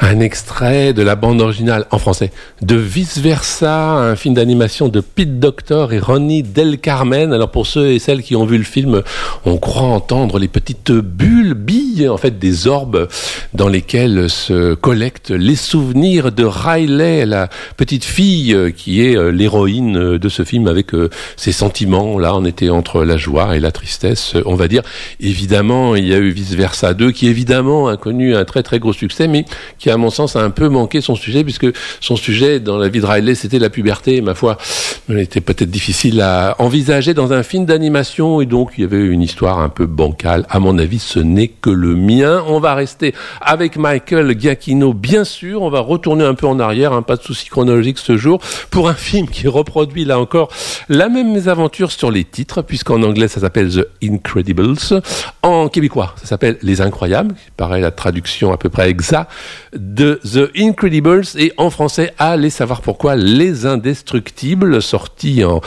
Un extrait de la bande originale en français de Vice Versa, un film d'animation de Pete Docter et Ronnie Del Carmen. Alors pour ceux et celles qui ont vu le film, on croit entendre les petites billes, en fait des orbes dans lesquelles se collectent les souvenirs de Riley, la petite fille qui est l'héroïne de ce film avec ses sentiments. Là, on était entre la joie et la tristesse, on va dire. Évidemment, il y a eu Vice Versa 2 qui évidemment a connu un très très gros succès, mais qui à mon sens a un peu manqué son sujet, puisque son sujet dans la vie de Riley c'était la puberté, ma foi, elle était peut-être difficile à envisager dans un film d'animation, et donc il y avait une histoire un peu bancale. À mon avis, ce n'est que le mien. On va rester avec Michael Giacchino, bien sûr, on va retourner un peu en arrière, pas de souci chronologique ce jour, pour un film qui reproduit là encore la même mésaventure sur les titres, puisqu'en anglais ça s'appelle The Incredibles, en québécois ça s'appelle Les Incroyables, qui paraît la traduction à peu près exacte de The Incredibles, et en français, allez savoir pourquoi, Les Indestructibles, sorti en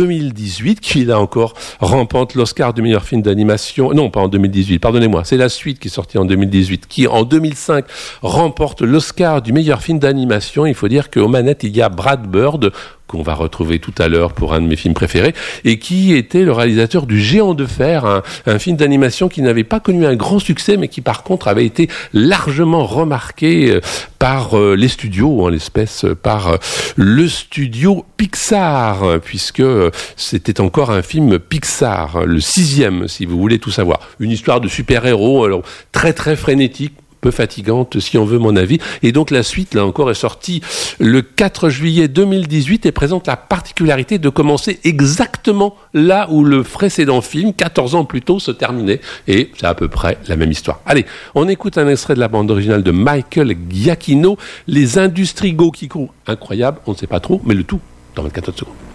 2018, qui là encore remporte l'Oscar du meilleur film d'animation, non pas en 2018, pardonnez-moi, c'est la suite qui est sortie en 2018, qui en 2005 remporte l'Oscar du meilleur film d'animation. Il faut dire qu'aux manettes il y a Brad Bird, qu'on va retrouver tout à l'heure pour un de mes films préférés, et qui était le réalisateur du Géant de Fer, un film d'animation qui n'avait pas connu un grand succès, mais qui par contre avait été largement remarqué par les studios, en l'espèce par le studio Pixar, puisque c'était encore un film Pixar, le 6e, si vous voulez tout savoir. Une histoire de super-héros, alors très très frénétique, peu fatigante si on veut mon avis, et donc la suite là encore est sortie le 4 juillet 2018 et présente la particularité de commencer exactement là où le précédent film 14 ans plus tôt se terminait, et c'est à peu près la même histoire. Allez, on écoute un extrait de la bande originale de Michael Giacchino, Les Industrigo qui courent, incroyable, on ne sait pas trop, mais le tout dans 24 secondes.